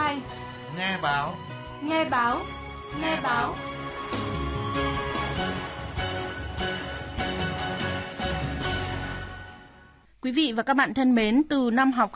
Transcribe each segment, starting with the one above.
2. Nghe báo. Nghe báo. Nghe báo. Quý vị và các bạn thân mến, từ năm học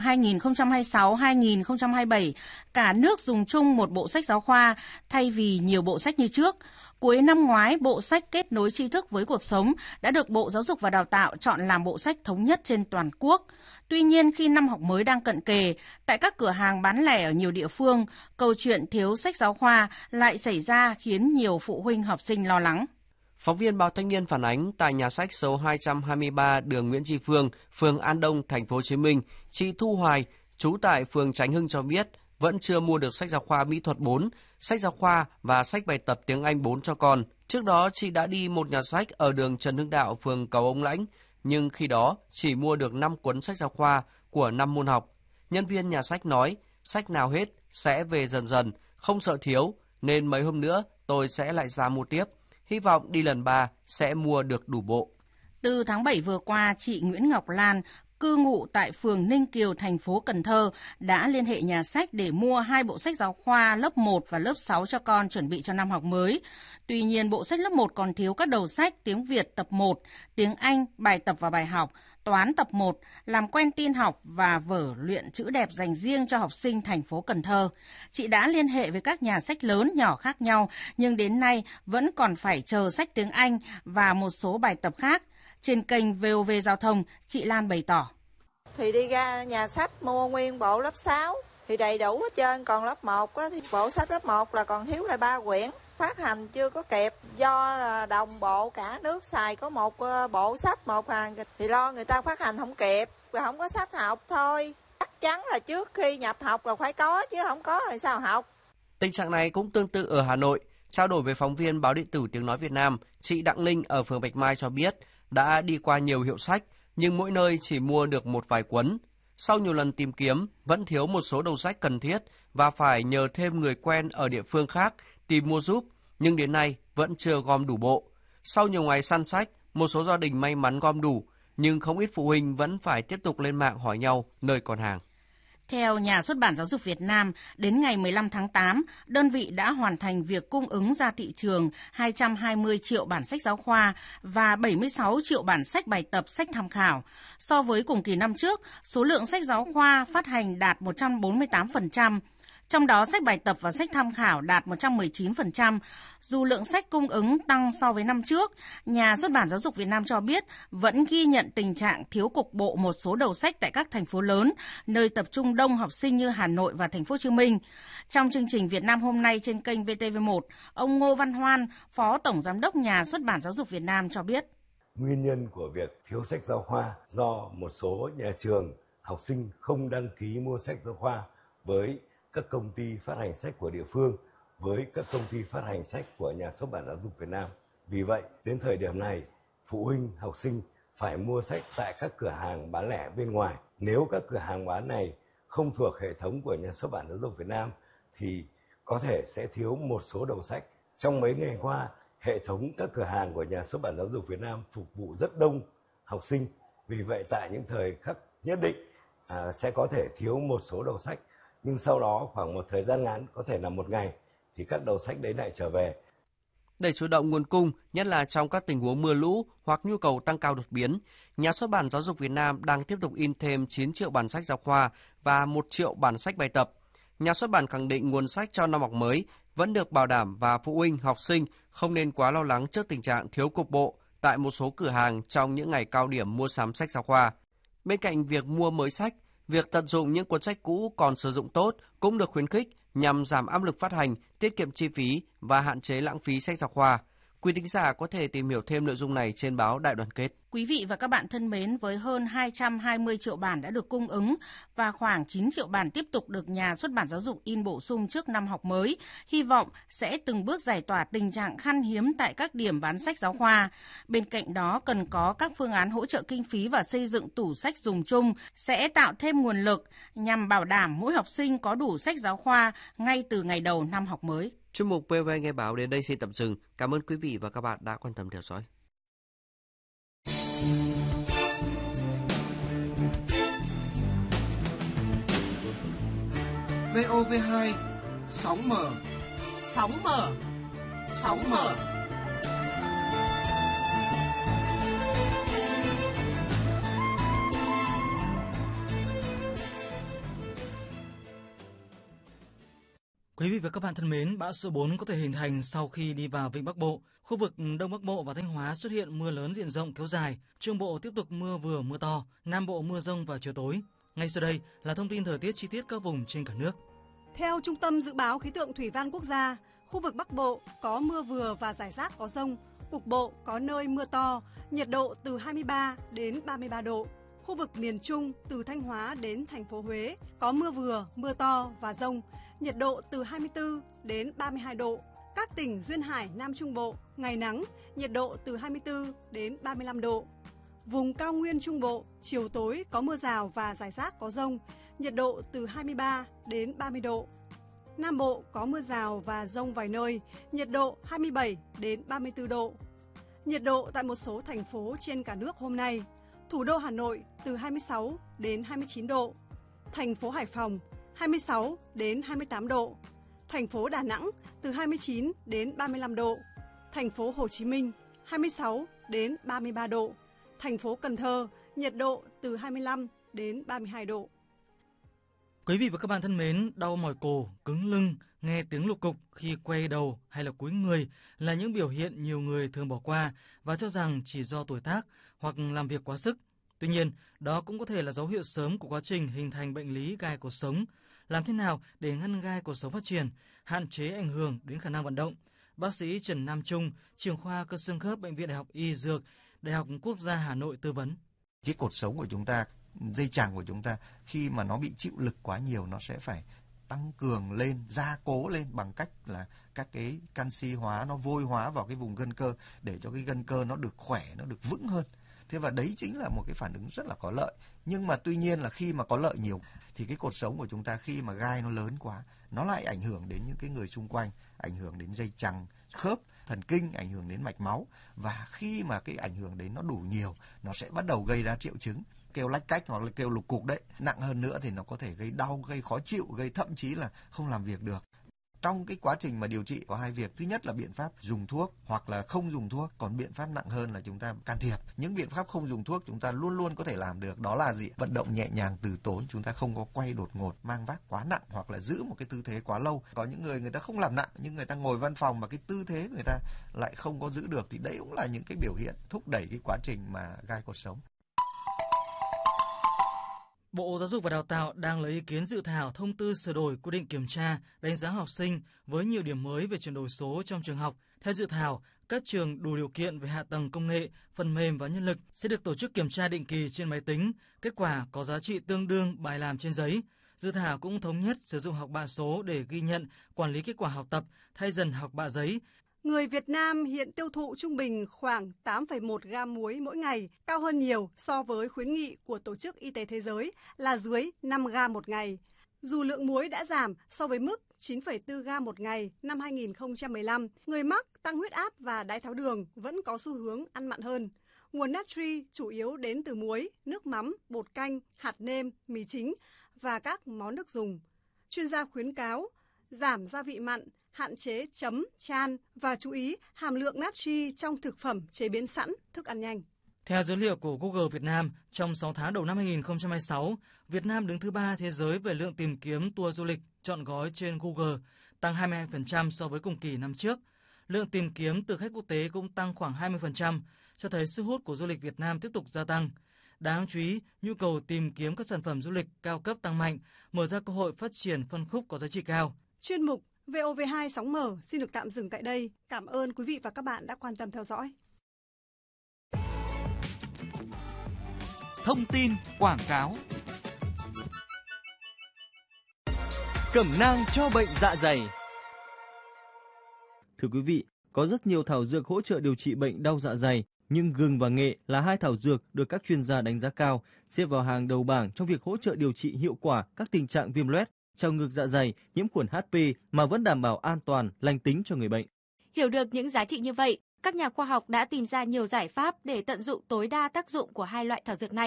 2026-2027, cả nước dùng chung một bộ sách giáo khoa thay vì nhiều bộ sách như trước. Cuối năm ngoái, bộ sách Kết nối tri thức với cuộc sống đã được Bộ Giáo dục và Đào tạo chọn làm bộ sách thống nhất trên toàn quốc. Tuy nhiên, khi năm học mới đang cận kề, tại các cửa hàng bán lẻ ở nhiều địa phương, câu chuyện thiếu sách giáo khoa lại xảy ra khiến nhiều phụ huynh học sinh lo lắng. Phóng viên Báo Thanh niên phản ánh tại nhà sách số 223 đường Nguyễn Tri Phương, phường An Đông, thành phố Hồ Chí Minh, chị Thu Hoài, trú tại phường Chánh Hưng cho biết vẫn chưa mua được sách giáo khoa mỹ thuật 4, sách giáo khoa và sách bài tập tiếng Anh 4 cho con. Trước đó chị đã đi một nhà sách ở đường Trần Hưng Đạo, phường Cầu Ông Lãnh, nhưng khi đó chỉ mua được 5 cuốn sách giáo khoa của 5 môn học. Nhân viên nhà sách nói, sách nào hết sẽ về dần dần, không sợ thiếu, nên mấy hôm nữa tôi sẽ lại ra mua tiếp. Hy vọng đi lần 3 sẽ mua được đủ bộ. Từ tháng 7 vừa qua, chị Nguyễn Ngọc Lan, cư ngụ tại phường Ninh Kiều, thành phố Cần Thơ, đã liên hệ nhà sách để mua 2 bộ sách giáo khoa lớp 1 và lớp 6 cho con chuẩn bị cho năm học mới. Tuy nhiên, bộ sách lớp 1 còn thiếu các đầu sách tiếng Việt tập 1, tiếng Anh, bài tập và bài học, toán tập 1, làm quen tin học và vở luyện chữ đẹp dành riêng cho học sinh thành phố Cần Thơ. Chị đã liên hệ với các nhà sách lớn nhỏ khác nhau, nhưng đến nay vẫn còn phải chờ sách tiếng Anh và một số bài tập khác. Trên kênh VOV Giao thông, chị Lan bày tỏ. Thì đi ra nhà sách mua nguyên bộ lớp 6 thì đầy đủ hết trơn, còn lớp 1 á, thì bộ sách lớp 1 là còn thiếu lại 3 quyển. Phát hành chưa có kịp do là đồng bộ cả nước xài có một bộ sách một hàng thì lo người ta phát hành không kịp, rồi không có sách học thôi. Chắc chắn là trước khi nhập học là phải có chứ không có thì sao học. Tình trạng này cũng tương tự ở Hà Nội. Trao đổi với phóng viên Báo điện tử Tiếng nói Việt Nam, chị Đặng Linh ở phường Bạch Mai cho biết đã đi qua nhiều hiệu sách nhưng mỗi nơi chỉ mua được một vài cuốn. Sau nhiều lần tìm kiếm, vẫn thiếu một số đầu sách cần thiết và phải nhờ thêm người quen ở địa phương khác tìm mua giúp, nhưng đến nay vẫn chưa gom đủ bộ. Sau nhiều ngày săn sách, một số gia đình may mắn gom đủ, nhưng không ít phụ huynh vẫn phải tiếp tục lên mạng hỏi nhau nơi còn hàng. Theo Nhà xuất bản Giáo dục Việt Nam, đến ngày 15 tháng 8, đơn vị đã hoàn thành việc cung ứng ra thị trường 220 triệu bản sách giáo khoa và 76 triệu bản sách bài tập, sách tham khảo. So với cùng kỳ năm trước, số lượng sách giáo khoa phát hành đạt 148%. Trong đó, sách bài tập và sách tham khảo đạt 119%. Dù lượng sách cung ứng tăng so với năm trước, Nhà xuất bản Giáo dục Việt Nam cho biết vẫn ghi nhận tình trạng thiếu cục bộ một số đầu sách tại các thành phố lớn, nơi tập trung đông học sinh như Hà Nội và Thành phố Hồ Chí Minh. Trong chương trình Việt Nam hôm nay trên kênh VTV1, ông Ngô Văn Hoan, Phó Tổng Giám đốc Nhà xuất bản Giáo dục Việt Nam cho biết. Nguyên nhân của việc thiếu sách giáo khoa do một số nhà trường, học sinh không đăng ký mua sách giáo khoa với các công ty phát hành sách của địa phương, với các công ty phát hành sách của Nhà xuất bản Giáo dục Việt Nam. Vì vậy, đến thời điểm này, phụ huynh, học sinh phải mua sách tại các cửa hàng bán lẻ bên ngoài. Nếu các cửa hàng bán này không thuộc hệ thống của Nhà xuất bản Giáo dục Việt Nam thì có thể sẽ thiếu một số đầu sách. Trong mấy ngày qua, hệ thống các cửa hàng của Nhà xuất bản Giáo dục Việt Nam phục vụ rất đông học sinh. Vì vậy, tại những thời khắc nhất định sẽ có thể thiếu một số đầu sách. Nhưng sau đó khoảng một thời gian ngắn, có thể là một ngày, thì các đầu sách đấy lại trở về. Để chủ động nguồn cung, nhất là trong các tình huống mưa lũ hoặc nhu cầu tăng cao đột biến, Nhà xuất bản Giáo dục Việt Nam đang tiếp tục in thêm 9 triệu bản sách giáo khoa và 1 triệu bản sách bài tập. Nhà xuất bản khẳng định nguồn sách cho năm học mới vẫn được bảo đảm và phụ huynh, học sinh không nên quá lo lắng trước tình trạng thiếu cục bộ tại một số cửa hàng trong những ngày cao điểm mua sắm sách giáo khoa. Bên cạnh việc mua mới sách, việc tận dụng những cuốn sách cũ còn sử dụng tốt cũng được khuyến khích nhằm giảm áp lực phát hành, tiết kiệm chi phí và hạn chế lãng phí sách giáo khoa. Quý thính giả có thể tìm hiểu thêm nội dung này trên báo Đại Đoàn Kết. Quý vị và các bạn thân mến, với hơn 220 triệu bản đã được cung ứng và khoảng 9 triệu bản tiếp tục được Nhà xuất bản Giáo dục in bổ sung trước năm học mới, hy vọng sẽ từng bước giải tỏa tình trạng khan hiếm tại các điểm bán sách giáo khoa. Bên cạnh đó, cần có các phương án hỗ trợ kinh phí và xây dựng tủ sách dùng chung sẽ tạo thêm nguồn lực nhằm bảo đảm mỗi học sinh có đủ sách giáo khoa ngay từ ngày đầu năm học mới. Chuyên mục VOV Nghe báo đến đây xin tạm dừng. Cảm ơn quý vị và các bạn đã quan tâm theo dõi. VOV2 sóng mở. Sóng mở. Sóng mở. Quý vị và các bạn thân mến, bão số 4 có thể hình thành sau khi đi vào Vịnh Bắc Bộ. Khu vực Đông Bắc Bộ và Thanh Hóa xuất hiện mưa lớn diện rộng kéo dài. Trung Bộ tiếp tục mưa vừa mưa to, Nam Bộ mưa dông vào chiều tối. Ngay sau đây là thông tin thời tiết chi tiết các vùng trên cả nước. Theo Trung tâm Dự báo Khí tượng Thủy văn Quốc gia, khu vực Bắc Bộ có mưa vừa và rải rác có dông, cục bộ có nơi mưa to, nhiệt độ từ 23 đến 33 độ. Khu vực miền Trung từ Thanh Hóa đến thành phố Huế có mưa vừa, mưa to và dông, nhiệt độ từ 24 đến 32 độ. Các tỉnh duyên hải Nam Trung Bộ ngày nắng, nhiệt độ từ 24 đến 35 độ. Vùng cao nguyên Trung Bộ chiều tối có mưa rào và rải rác có dông, nhiệt độ từ 23 đến 30 độ. Nam Bộ có mưa rào và dông vài nơi, nhiệt độ 27 đến 34 độ. Nhiệt độ tại một số thành phố trên cả nước hôm nay: thủ đô Hà Nội từ 26 đến 29 độ, thành phố Hải Phòng 26 đến 28 độ, thành phố Đà Nẵng từ 29 đến 35 độ, thành phố Hồ Chí Minh 26 đến 33 độ, thành phố Cần Thơ nhiệt độ từ 25 đến 32 độ. Quý vị và các bạn thân mến, đau mỏi cổ, cứng lưng, nghe tiếng lục cục khi quay đầu hay là cúi người là những biểu hiện nhiều người thường bỏ qua và cho rằng chỉ do tuổi tác hoặc làm việc quá sức. Tuy nhiên, đó cũng có thể là dấu hiệu sớm của quá trình hình thành bệnh lý gai cột sống. Làm thế nào để ngăn gai cột sống phát triển, hạn chế ảnh hưởng đến khả năng vận động? Bác sĩ Trần Nam Trung, trưởng khoa cơ xương khớp Bệnh viện Đại học Y Dược, Đại học Quốc gia Hà Nội tư vấn. Cái cột sống của chúng ta, dây chằng của chúng ta, khi mà nó bị chịu lực quá nhiều, nó sẽ phải tăng cường lên, gia cố lên bằng cách là các cái canxi hóa, nó vôi hóa vào cái vùng gân cơ để cho cái gân cơ nó được khỏe, nó được vững hơn. Thế và đấy chính là một cái phản ứng rất là có lợi. Nhưng mà tuy nhiên là khi mà có lợi nhiều thì cái cột sống của chúng ta khi mà gai nó lớn quá, nó lại ảnh hưởng đến những cái người xung quanh, ảnh hưởng đến dây chằng, khớp, thần kinh, ảnh hưởng đến mạch máu. Và khi mà cái ảnh hưởng đến nó đủ nhiều, nó sẽ bắt đầu gây ra triệu chứng kêu lách cách hoặc là kêu lục cục đấy. Nặng hơn nữa thì nó có thể gây đau, gây khó chịu, gây thậm chí là không làm việc được. Trong cái quá trình mà điều trị có hai việc. Thứ nhất là biện pháp dùng thuốc hoặc là không dùng thuốc. Còn biện pháp nặng hơn là chúng ta can thiệp. Những biện pháp không dùng thuốc chúng ta luôn luôn có thể làm được. Đó là gì? Vận động nhẹ nhàng từ tốn. Chúng ta không có quay đột ngột, mang vác quá nặng hoặc là giữ một cái tư thế quá lâu. Có những người ta không làm nặng nhưng người ta ngồi văn phòng mà cái tư thế người ta lại không có giữ được. Thì đấy cũng là những cái biểu hiện thúc đẩy cái quá trình mà gai cột sống. Bộ Giáo dục và Đào tạo đang lấy ý kiến dự thảo thông tư sửa đổi quy định kiểm tra, đánh giá học sinh với nhiều điểm mới về chuyển đổi số trong trường học. Theo dự thảo, các trường đủ điều kiện về hạ tầng công nghệ, phần mềm và nhân lực sẽ được tổ chức kiểm tra định kỳ trên máy tính, kết quả có giá trị tương đương bài làm trên giấy. Dự thảo cũng thống nhất sử dụng học bạ số để ghi nhận, quản lý kết quả học tập thay dần học bạ giấy. Người Việt Nam hiện tiêu thụ trung bình khoảng 8,1 gam muối mỗi ngày, cao hơn nhiều so với khuyến nghị của Tổ chức Y tế Thế giới là dưới 5 gam một ngày. Dù lượng muối đã giảm so với mức 9,4 gam một ngày năm 2015, người mắc tăng huyết áp và đái tháo đường vẫn có xu hướng ăn mặn hơn. Nguồn natri chủ yếu đến từ muối, nước mắm, bột canh, hạt nêm, mì chính và các món nước dùng. Chuyên gia khuyến cáo giảm gia vị mặn, hạn chế chấm, chan và chú ý hàm lượng natri trong thực phẩm chế biến sẵn, thức ăn nhanh. Theo dữ liệu của Google Việt Nam, trong 6 tháng đầu năm 2026, Việt Nam đứng thứ 3 thế giới về lượng tìm kiếm tour du lịch chọn gói trên Google, tăng 22% so với cùng kỳ năm trước. Lượng tìm kiếm từ khách quốc tế cũng tăng khoảng 20%, cho thấy sức hút của du lịch Việt Nam tiếp tục gia tăng. Đáng chú ý, nhu cầu tìm kiếm các sản phẩm du lịch cao cấp tăng mạnh, mở ra cơ hội phát triển phân khúc có giá trị cao. Chuyên mục VOV2 sóng mở xin được tạm dừng tại đây. Cảm ơn quý vị và các bạn đã quan tâm theo dõi. Thông tin quảng cáo. Cẩm nang cho bệnh dạ dày. Thưa quý vị, có rất nhiều thảo dược hỗ trợ điều trị bệnh đau dạ dày, nhưng gừng và nghệ là hai thảo dược được các chuyên gia đánh giá cao, xếp vào hàng đầu bảng trong việc hỗ trợ điều trị hiệu quả các tình trạng viêm loét, trào ngược dạ dày, nhiễm khuẩn HP mà vẫn đảm bảo an toàn, lành tính cho người bệnh. Hiểu được những giá trị như vậy, các nhà khoa học đã tìm ra nhiều giải pháp để tận dụng tối đa tác dụng của hai loại thảo dược này.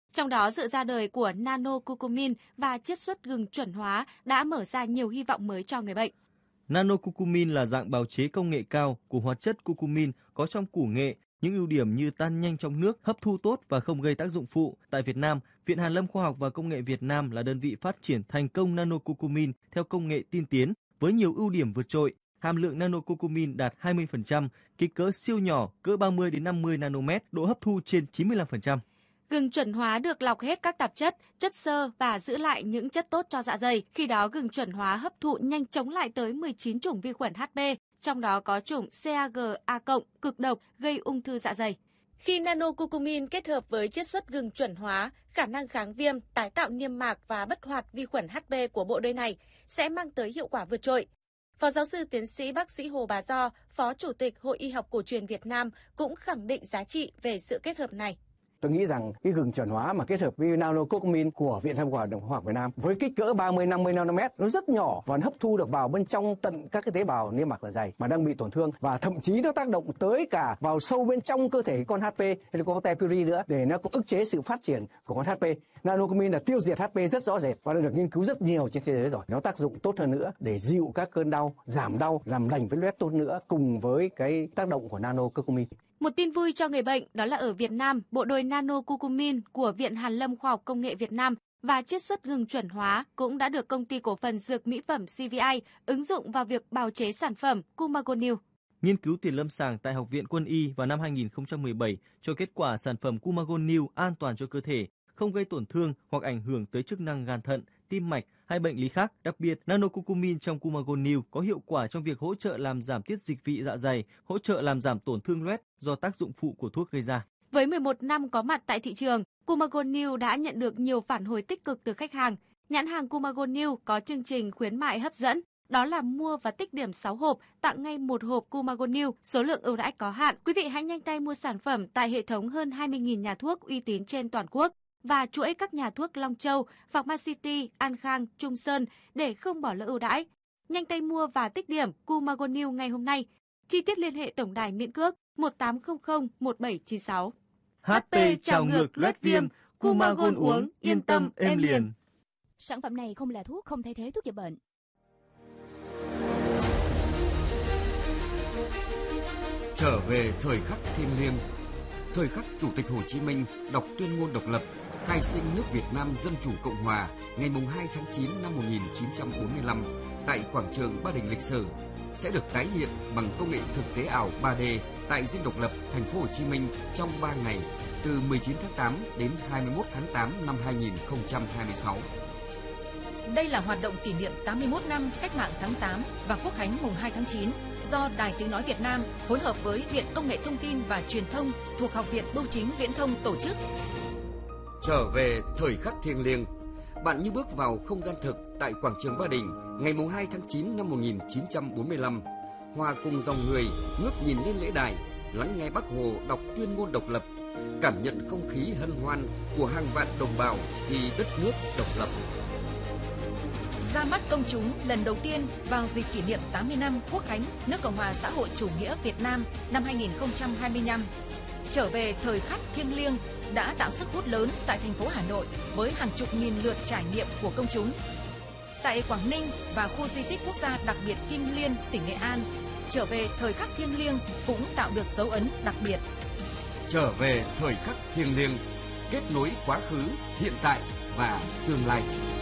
Trong đó, sự ra đời của nanocucumin và chiết xuất gừng chuẩn hóa đã mở ra nhiều hy vọng mới cho người bệnh. Nanocucumin là dạng bào chế công nghệ cao của hoạt chất cucumin có trong củ nghệ, những ưu điểm như tan nhanh trong nước, hấp thu tốt và không gây tác dụng phụ. Tại Việt Nam, Viện Hàn lâm Khoa học và Công nghệ Việt Nam là đơn vị phát triển thành công nanocucumin theo công nghệ tiên tiến với nhiều ưu điểm vượt trội. Hàm lượng nanocucumin đạt 20%, kích cỡ siêu nhỏ, cỡ 30 đến 50 nanomet, độ hấp thu trên 95%. Gừng chuẩn hóa được lọc hết các tạp chất, chất xơ và giữ lại những chất tốt cho dạ dày. Khi đó, gừng chuẩn hóa hấp thụ nhanh chống lại tới 19 chủng vi khuẩn HP, trong đó có chủng CAG-A+, cực độc, gây ung thư dạ dày. Khi nanocucumin kết hợp với chiết xuất gừng chuẩn hóa, khả năng kháng viêm, tái tạo niêm mạc và bất hoạt vi khuẩn HP của bộ đôi này sẽ mang tới hiệu quả vượt trội. Phó giáo sư tiến sĩ bác sĩ Hồ Bá Do, Phó Chủ tịch Hội Y học cổ truyền Việt Nam cũng khẳng định giá trị về sự kết hợp này. Tôi nghĩ rằng cái gừng chuẩn hóa mà kết hợp với nanocucumin của Viện Hàn lâm Khoa học Việt Nam với kích cỡ 30-50 nanomet nó rất nhỏ và hấp thu được vào bên trong tận các cái tế bào niêm mạc dạ dày mà đang bị tổn thương, và thậm chí nó tác động tới cả vào sâu bên trong cơ thể con HP hay con te puri nữa để nó có ức chế sự phát triển của con HP. Nanocucumin là tiêu diệt HP rất rõ rệt và đã được nghiên cứu rất nhiều trên thế giới rồi. Nó tác dụng tốt hơn nữa để dịu các cơn đau, giảm đau, làm lành vết loét tốt nữa cùng với cái tác động của nanocucumin. Một tin vui cho người bệnh đó là ở Việt Nam, bộ đôi nanocucumin của Viện Hàn lâm Khoa học Công nghệ Việt Nam và chiết xuất gừng chuẩn hóa cũng đã được Công ty Cổ phần Dược Mỹ phẩm CVI ứng dụng vào việc bào chế sản phẩm Cumagonil. Nghiên cứu tiền lâm sàng tại Học viện Quân y vào năm 2017 cho kết quả sản phẩm Cumagonil an toàn cho cơ thể, không gây tổn thương hoặc ảnh hưởng tới chức năng gan thận, tim mạch hay bệnh lý khác. Đặc biệt, nanocucumin trong Cumagonil có hiệu quả trong việc hỗ trợ làm giảm tiết dịch vị dạ dày, hỗ trợ làm giảm tổn thương loét do tác dụng phụ của thuốc gây ra. Với 11 năm có mặt tại thị trường, Cumagonil đã nhận được nhiều phản hồi tích cực từ khách hàng. Nhãn hàng Cumagonil có chương trình khuyến mại hấp dẫn, đó là mua và tích điểm 6 hộp, tặng ngay 1 hộp Cumagonil, số lượng ưu đãi có hạn. Quý vị hãy nhanh tay mua sản phẩm tại hệ thống hơn 20.000 nhà thuốc uy tín trên toàn quốc và chuỗi các nhà thuốc Long Châu, Pharmacity, An Khang, Trung Sơn để không bỏ lỡ ưu đãi. Nhanh tay mua và tích điểm Cumagonil ngay hôm nay. Chi tiết liên hệ tổng đài miễn cước 1800 1796. HP trào ngược loét viêm, Cumagon uống yên tâm êm liền. Sản phẩm này không là thuốc, không thay thế thuốc chữa bệnh. Trở về thời khắc thiêng liêng, thời khắc Chủ tịch Hồ Chí Minh đọc tuyên ngôn độc lập, khai sinh nước Việt Nam Dân Chủ Cộng Hòa ngày 2 tháng 9 năm 1945 tại quảng trường Ba Đình lịch sử sẽ được tái hiện bằng công nghệ thực tế ảo 3D tại Dinh Độc Lập, thành phố Hồ Chí Minh trong 3 ngày từ 19 tháng 8 đến 21 tháng 8 năm 2026. Đây là hoạt động kỷ niệm 81 năm Cách mạng tháng 8 và Quốc khánh mùng 2 tháng 9 do Đài Tiếng nói Việt Nam phối hợp với Viện Công nghệ Thông tin và Truyền thông thuộc Học viện Bưu chính Viễn thông tổ chức. Trở về thời khắc thiêng liêng, bạn như bước vào không gian thực tại quảng trường Ba Đình ngày 2 tháng 9 năm 1945, hòa cùng dòng người ngước nhìn lên lễ đài, lắng nghe Bác Hồ đọc tuyên ngôn độc lập, cảm nhận không khí hân hoan của hàng vạn đồng bào vì đất nước độc lập. Ra mắt công chúng lần đầu tiên vào dịp kỷ niệm 80 năm Quốc khánh nước Cộng hòa xã hội chủ nghĩa Việt Nam năm 2025. Trở về thời khắc thiêng liêng đã tạo sức hút lớn tại thành phố Hà Nội với hàng chục nghìn lượt trải nghiệm của công chúng. Tại Quảng Ninh và khu di tích quốc gia đặc biệt Kim Liên, tỉnh Nghệ An, trở về thời khắc thiêng liêng cũng tạo được dấu ấn đặc biệt. Trở về thời khắc thiêng liêng, kết nối quá khứ, hiện tại và tương lai.